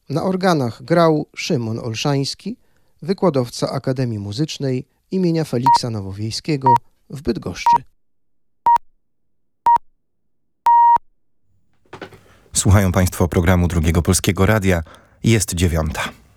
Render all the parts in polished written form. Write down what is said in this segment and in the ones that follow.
Na organach grał Szymon Olszański, wykładowca Akademii Muzycznej imienia Feliksa Nowowiejskiego w Bydgoszczy. Słuchają Państwo programu Drugiego Polskiego Radia. Jest 9:00.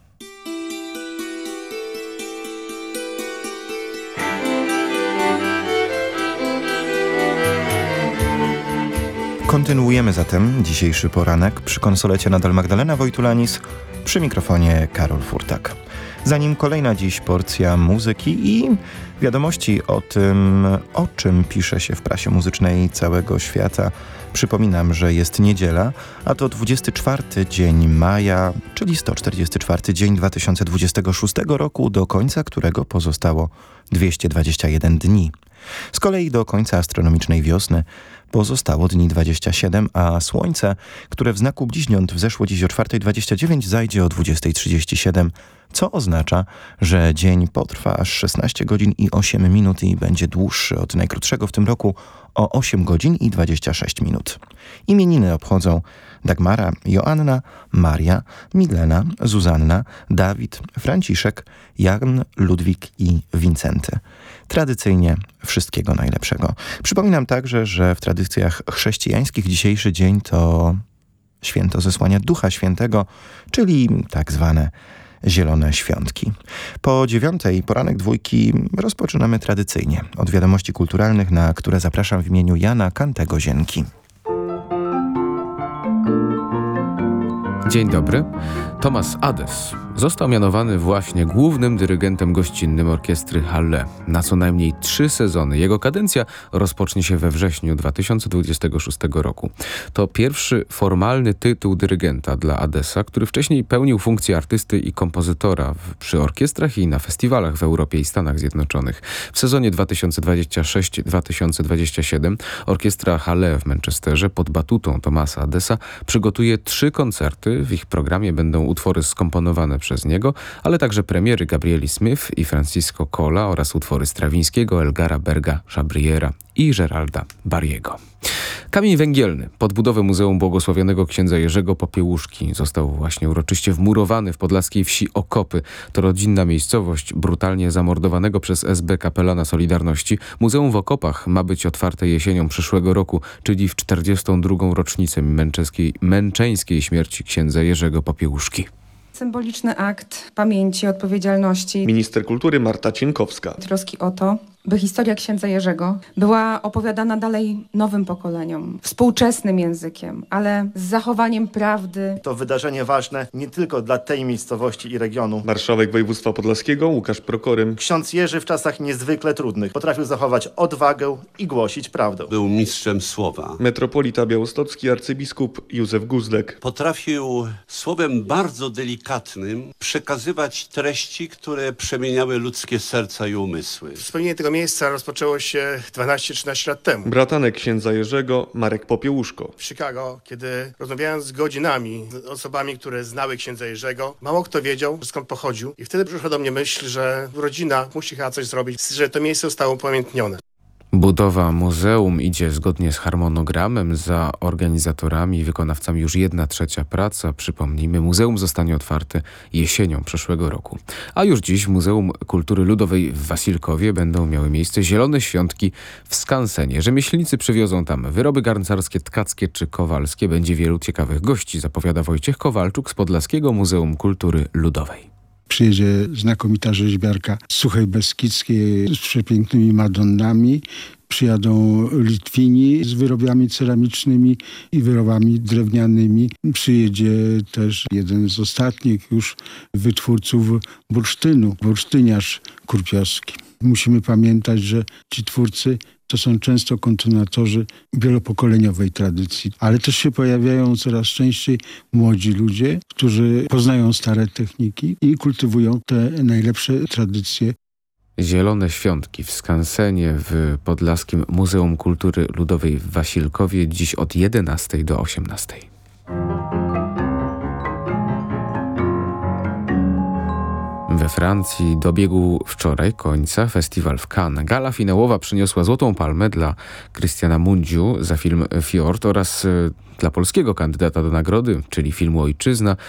Kontynuujemy zatem dzisiejszy poranek. Przy konsolecie nadal Magdalena Wojtulanis, przy mikrofonie Karol Furtak. Zanim kolejna dziś porcja muzyki i wiadomości o tym, o czym pisze się w prasie muzycznej całego świata, przypominam, że jest niedziela, a to 24 dzień maja, czyli 144 dzień 2026 roku, do końca którego pozostało 221 dni. Z kolei do końca astronomicznej wiosny pozostało dni 27, a słońce, które w znaku bliźniąt wzeszło dziś o 4:29, zajdzie o 20:37, co oznacza, że dzień potrwa aż 16 godzin i 8 minut i będzie dłuższy od najkrótszego w tym roku o 8 godzin i 26 minut. Imieniny obchodzą Dagmara, Joanna, Maria, Milena, Zuzanna, Dawid, Franciszek, Jan, Ludwik i Wincenty. Tradycyjnie wszystkiego najlepszego. Przypominam także, że w tradycjach chrześcijańskich dzisiejszy dzień to święto zesłania Ducha Świętego, czyli tak zwane Zielone Świątki. Po 9:00 poranek dwójki rozpoczynamy tradycyjnie od wiadomości kulturalnych, na które zapraszam w imieniu Jana Kantego-Zienki. Dzień dobry. Thomas Adès został mianowany właśnie głównym dyrygentem gościnnym orkiestry Halle na co najmniej 3 sezony. Jego kadencja rozpocznie się we wrześniu 2026 roku. To pierwszy formalny tytuł dyrygenta dla Adesa, który wcześniej pełnił funkcję artysty i kompozytora przy orkiestrach i na festiwalach w Europie i Stanach Zjednoczonych. W sezonie 2026-2027 orkiestra Halle w Manchesterze pod batutą Thomasa Adesa przygotuje 3 koncerty. W ich programie będą utwory skomponowane przez niego, ale także premiery Gabrieli Smith i Francisco Cola oraz utwory Strawińskiego, Elgara Berga, Chabriera i Geralda Barriego. Kamień węgielny pod budowę Muzeum Błogosławionego Księdza Jerzego Popiełuszki został właśnie uroczyście wmurowany w podlaskiej wsi Okopy. To rodzinna miejscowość brutalnie zamordowanego przez SB kapelana Solidarności. Muzeum w Okopach ma być otwarte jesienią przyszłego roku, czyli w 42. rocznicę męczeńskiej śmierci księdza Jerzego Popiełuszki. Symboliczny akt pamięci, odpowiedzialności. Minister kultury Marta Cienkowska. Troski o to, by historia księdza Jerzego była opowiadana dalej nowym pokoleniom, współczesnym językiem, ale z zachowaniem prawdy. To wydarzenie ważne nie tylko dla tej miejscowości i regionu. Marszałek województwa podlaskiego Łukasz Prokorym. Ksiądz Jerzy w czasach niezwykle trudnych potrafił zachować odwagę i głosić prawdę. Był mistrzem słowa. Metropolita białostocki arcybiskup Józef Guzdek. Potrafił słowem bardzo delikatnym przekazywać treści, które przemieniały ludzkie serca i umysły. Wspomnienie tego miejsca rozpoczęło się 12-13 lat temu. Bratanek księdza Jerzego Marek Popiełuszko. W Chicago, kiedy rozmawiając godzinami z osobami, które znały księdza Jerzego, mało kto wiedział, skąd pochodził. I wtedy przyszła do mnie myśl, że rodzina musi chyba coś zrobić, że to miejsce zostało upamiętnione. Budowa muzeum idzie zgodnie z harmonogramem. Za organizatorami i wykonawcami już 1/3 praca. Przypomnijmy, muzeum zostanie otwarte jesienią przyszłego roku. A już dziś w Muzeum Kultury Ludowej w Wasilkowie będą miały miejsce Zielone Świątki w skansenie. Rzemieślnicy przywiozą tam wyroby garncarskie, tkackie czy kowalskie. Będzie wielu ciekawych gości, zapowiada Wojciech Kowalczuk z Podlaskiego Muzeum Kultury Ludowej. Przyjedzie znakomita rzeźbiarka z Suchej Beskidzkiej z przepięknymi Madonnami. Przyjadą Litwini z wyrobami ceramicznymi i wyrobami drewnianymi. Przyjedzie też jeden z ostatnich już wytwórców bursztynu, bursztyniarz kurpiowski. Musimy pamiętać, że ci twórcy to są często kontynuatorzy wielopokoleniowej tradycji, ale też się pojawiają coraz częściej młodzi ludzie, którzy poznają stare techniki i kultywują te najlepsze tradycje. Zielone Świątki w skansenie w Podlaskim Muzeum Kultury Ludowej w Wasilkowie dziś od 11 do 18. We Francji dobiegł wczoraj końca festiwal w Cannes. Gala finałowa przyniosła Złotą Palmę dla Christiana Mungiu za film Fjord oraz dla polskiego kandydata do nagrody, czyli filmu Ojczyzna,